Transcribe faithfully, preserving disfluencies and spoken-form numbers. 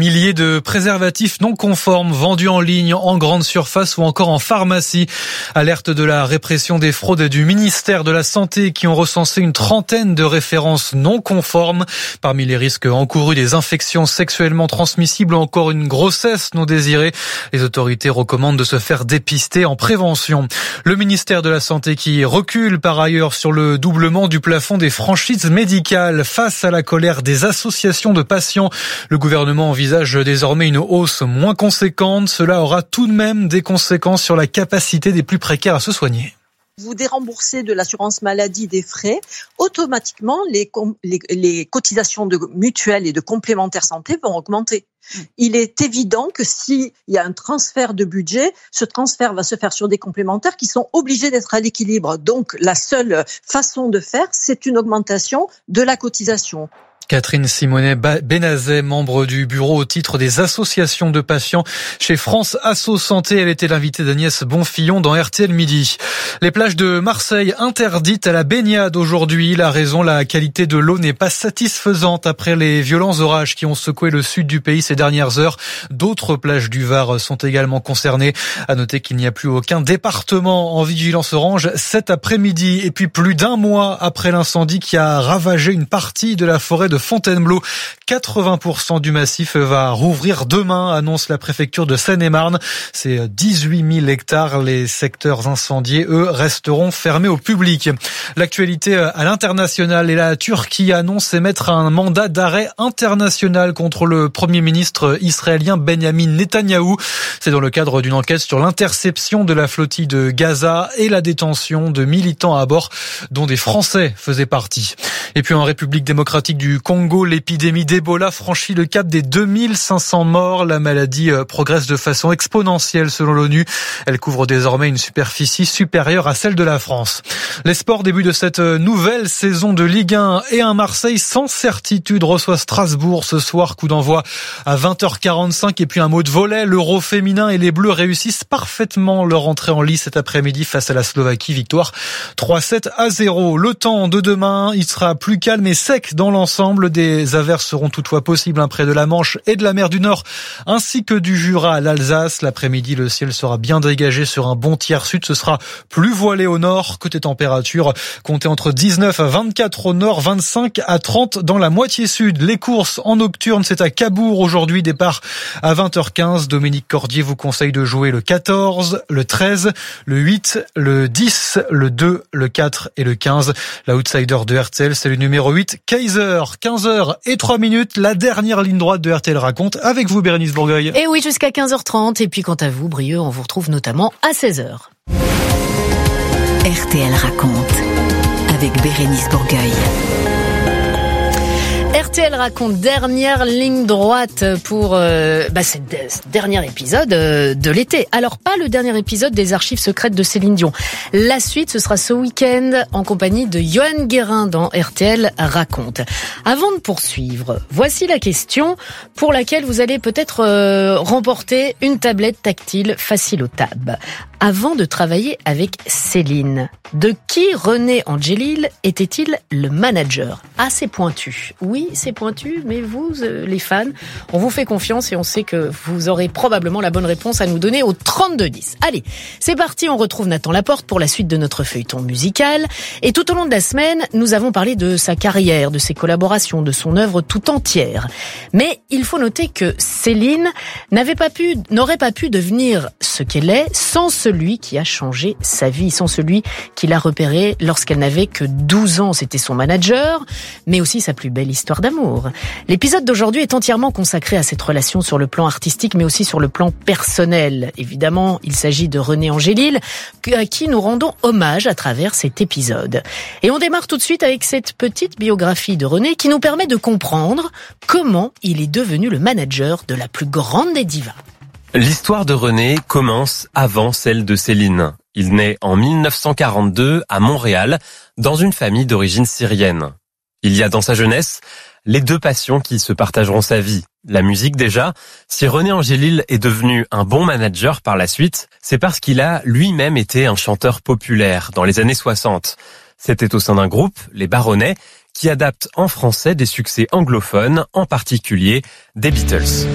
Milliers de préservatifs non conformes vendus en ligne, en grande surface ou encore en pharmacie. Alerte de la répression des fraudes du ministère de la Santé qui ont recensé une trentaine de références non conformes. Parmi les risques encourus, des infections sexuellement transmissibles ou encore une grossesse non désirée. Les autorités recommandent de se faire dépister en prévention. Le ministère de la Santé qui recule par ailleurs sur le doublement du plafond des franchises médicales face à la colère des associations de patients. Le gouvernement envisage désormais une hausse moins conséquente. Cela aura tout de même des conséquences sur la capacité des plus précaires à se soigner. Vous déremboursez de l'assurance maladie des frais, automatiquement les, com- les, les cotisations de mutuelles et de complémentaires santé vont augmenter. Il est évident que s'il y a un transfert de budget, ce transfert va se faire sur des complémentaires qui sont obligés d'être à l'équilibre. Donc la seule façon de faire, c'est une augmentation de la cotisation. Catherine Simonet-Benazet, membre du bureau au titre des associations de patients chez France Asso Santé. Elle était l'invitée d'Agnès Bonfillon dans R T L Midi. Les plages de Marseille interdites à la baignade aujourd'hui. La raison, la qualité de l'eau n'est pas satisfaisante après les violents orages qui ont secoué le sud du pays ces dernières heures. D'autres plages du Var sont également concernées. À noter qu'il n'y a plus aucun département en vigilance orange cet après-midi. Et puis plus d'un mois après l'incendie qui a ravagé une partie de la forêt de Fontainebleau, quatre-vingts pour cent du massif va rouvrir demain, annonce la préfecture de Seine-et-Marne. C'est dix-huit mille hectares. Les secteurs incendiés, eux, resteront fermés au public. L'actualité à l'international et la Turquie annonce émettre un mandat d'arrêt international contre le Premier ministre israélien Benjamin Netanyahou. C'est dans le cadre d'une enquête sur l'interception de la flottille de Gaza et la détention de militants à bord dont des Français faisaient partie. Et puis en République démocratique du Congo, l'épidémie d'Ebola franchit le cap des deux mille cinq cents morts. La maladie progresse de façon exponentielle selon l'ONU. Elle couvre désormais une superficie supérieure à celle de la France. Les sports, début de cette nouvelle saison de Ligue un et un Marseille sans certitude reçoit Strasbourg ce soir. Coup d'envoi à vingt heures quarante-cinq et puis un mot de volley. L'Euro féminin et les Bleus réussissent parfaitement leur entrée en lice cet après-midi face à la Slovaquie. Victoire trois sept à zéro. Le temps de demain, il sera plus calme et sec dans l'ensemble. Des averses seront toutefois possibles près de la Manche et de la mer du Nord, ainsi que du Jura à l'Alsace. L'après-midi, le ciel sera bien dégagé sur un bon tiers sud. Ce sera plus voilé au nord. Côté température, comptez entre dix-neuf à vingt-quatre au nord, vingt-cinq à trente dans la moitié sud. Les courses en nocturne, c'est à Cabourg aujourd'hui. Départ à vingt heures quinze. Dominique Cordier vous conseille de jouer le quatorze, le treize, le huit, le dix, le deux, le quatre et le quinze. L'outsider de R T L, c'est le numéro huit, Kaiser. quinze heures et trois minutes, la dernière ligne droite de R T L raconte avec vous, Bérénice Bourgueil. Et oui, jusqu'à quinze heures trente. Et puis quant à vous, Brieux, on vous retrouve notamment à seize heures. R T L raconte avec Bérénice Bourgueil. R T L raconte, dernière ligne droite pour euh, bah, ce dernier épisode euh, de l'été. Alors pas le dernier épisode des archives secrètes de Céline Dion. La suite, ce sera ce week-end en compagnie de Johan Guérin dans R T L raconte. Avant de poursuivre, voici la question pour laquelle vous allez peut-être euh, remporter une tablette tactile facile au tab. Avant de travailler avec Céline, de qui René Angélil était-il le manager? Assez pointu. Oui, c'est pointu, mais vous, euh, les fans, on vous fait confiance et on sait que vous aurez probablement la bonne réponse à nous donner au trente-deux dix. Allez, c'est parti, on retrouve Nathan Laporte pour la suite de notre feuilleton musical. Et tout au long de la semaine, nous avons parlé de sa carrière, de ses collaborations, de son œuvre tout entière. Mais il faut noter que Céline n'avait pas pu, n'aurait pas pu devenir ce qu'elle est sans celui qui a changé sa vie, sans celui qui l'a repérée lorsqu'elle n'avait que douze ans. C'était son manager, mais aussi sa plus belle histoire d'amour. L'épisode d'aujourd'hui est entièrement consacré à cette relation sur le plan artistique, mais aussi sur le plan personnel. Évidemment, il s'agit de René Angélil, à qui nous rendons hommage à travers cet épisode. Et on démarre tout de suite avec cette petite biographie de René qui nous permet de comprendre comment il est devenu le manager de la plus grande des divas. L'histoire de René commence avant celle de Céline. Il naît en mille neuf cent quarante-deux à Montréal, dans une famille d'origine syrienne. Il y a dans sa jeunesse les deux passions qui se partageront sa vie. La musique déjà. Si René Angélil est devenu un bon manager par la suite, c'est parce qu'il a lui-même été un chanteur populaire dans les années soixante. C'était au sein d'un groupe, les Baronnets, qui adapte en français des succès anglophones, en particulier des Beatles.